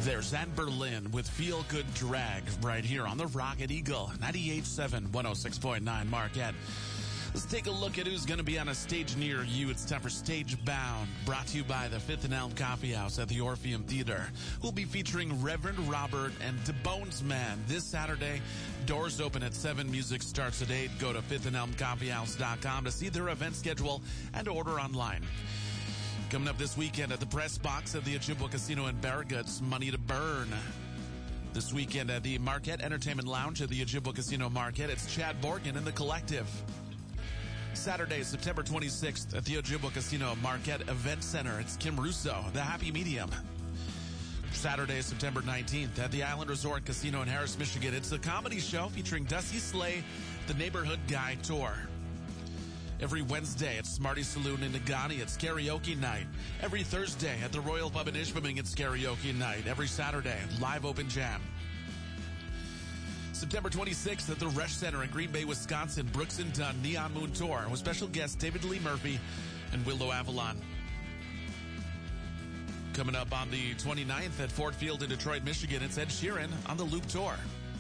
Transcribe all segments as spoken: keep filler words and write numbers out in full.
There's Anne Berlin with Feel Good Drag right here on the Rocket Eagle, ninety-eight point seven, one oh six point nine Marquette. Let's take a look at who's going to be on a stage near you. It's time for Stage Bound, brought to you by the Fifth and Elm Coffee House at the Orpheum Theater. We'll be featuring Reverend Robert and the Bones Man this Saturday. Doors open at seven, music starts at eight. Go to fifth and elm coffee house dot com to see their event schedule and order online. Coming up this weekend at the Press Box at the Ojibwa Casino in Barriguts, Money to Burn. This weekend at the Marquette Entertainment Lounge at the Ojibwa Casino Marquette, it's Chad Borgen and the Collective. Saturday, September twenty-sixth at the Ojibwa Casino Marquette Event Center, it's Kim Russo, The Happy Medium. Saturday, September nineteenth at the Island Resort Casino in Harris, Michigan, it's a comedy show featuring Dusty Slay, The Neighborhood Guy Tour. Every Wednesday at Smarty Saloon in Nagani, it's karaoke night. Every Thursday at the Royal Pub in Ishpeming, it's karaoke night. Every Saturday, live open jam. September twenty-sixth at the Resch Center in Green Bay, Wisconsin, Brooks and Dunn Neon Moon Tour with special guests David Lee Murphy and Willow Avalon. Coming up on the twenty-ninth at Ford Field in Detroit, Michigan, it's Ed Sheeran on the Loop Tour.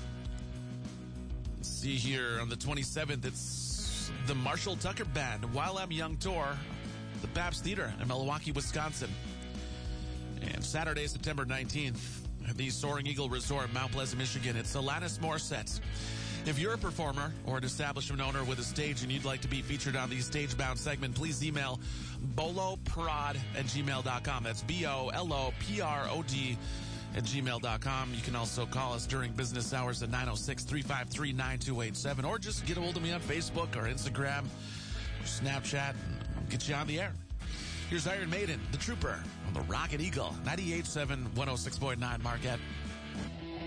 Let's see here on the twenty-seventh, it's the Marshall Tucker Band, While I'm Young Tour, the Pabst Theater in Milwaukee, Wisconsin. And Saturday, September nineteenth, at the Soaring Eagle Resort, Mount Pleasant, Michigan, it's Alanis Morissette. If you're a performer or an establishment owner with a stage and you'd like to be featured on the Stage Bound segment, please email boloprod at gmail dot com. That's B O L O P R O D at gmail dot com. You can also call us during business hours at nine oh six, three five three, nine two eight seven, or just get a hold of me on Facebook or Instagram or Snapchat, and I'll get you on the air. Here's Iron Maiden, The Trooper, on the Rocket Eagle, ninety-eight point seven, one oh six point nine Marquette.